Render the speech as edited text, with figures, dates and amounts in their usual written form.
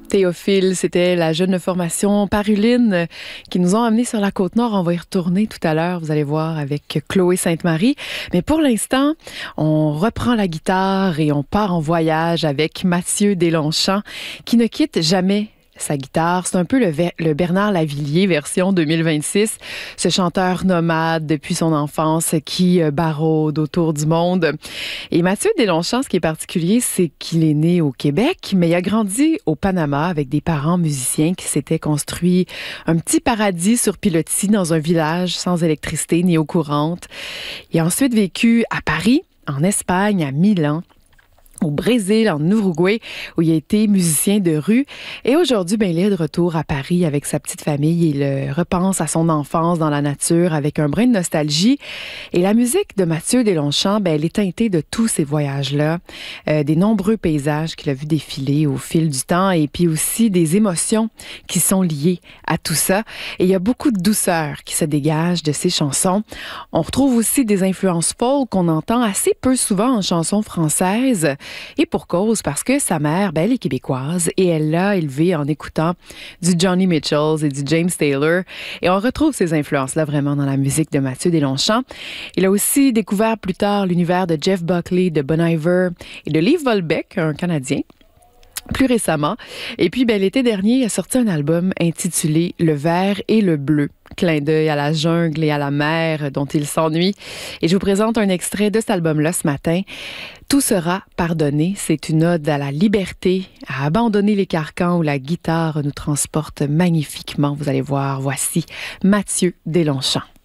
Théophile, c'était la jeune formation Paruline qui nous ont amenés sur la Côte-Nord. On va y retourner tout à l'heure, vous allez voir, avec Chloé Sainte-Marie. Mais pour l'instant, on reprend la guitare et on part en voyage avec Mathieu Deslongchamps qui ne quitte jamais sa guitare. C'est un peu le Bernard Lavilliers version 2026. Ce chanteur nomade depuis son enfance qui baraude autour du monde. Et Mathieu Deslongchamps, ce qui est particulier, c'est qu'il est né au Québec, mais il a grandi au Panama avec des parents musiciens qui s'étaient construits un petit paradis sur pilotis dans un village sans électricité ni eau courante. Il a ensuite vécu à Paris, en Espagne, à Milan, au Brésil, en Uruguay, où il a été musicien de rue. Et aujourd'hui, il est de retour à Paris avec sa petite famille. Il repense à son enfance dans la nature avec un brin de nostalgie. Et la musique de Mathieu Deslongchamps, elle est teintée de tous ces voyages-là, des nombreux paysages qu'il a vu défiler au fil du temps et puis aussi des émotions qui sont liées à tout ça. Et il y a beaucoup de douceur qui se dégage de ses chansons. On retrouve aussi des influences folk qu'on entend assez peu souvent en chansons françaises. Et pour cause, parce que sa mère, elle est québécoise et elle l'a élevée en écoutant du Johnny Mitchell et du James Taylor. Et on retrouve ces influences-là vraiment dans la musique de Mathieu Deslongchamps. Il a aussi découvert plus tard l'univers de Jeff Buckley, de Bon Iver et de Leif Volbeck, un Canadien. Plus récemment. Et puis, l'été dernier, il a sorti un album intitulé Le vert et le bleu. Clin d'œil à la jungle et à la mer dont il s'ennuie. Et je vous présente un extrait de cet album-là ce matin. Tout sera pardonné. C'est une ode à la liberté, à abandonner les carcans où la guitare nous transporte magnifiquement. Vous allez voir, voici Mathieu Deslongchamps.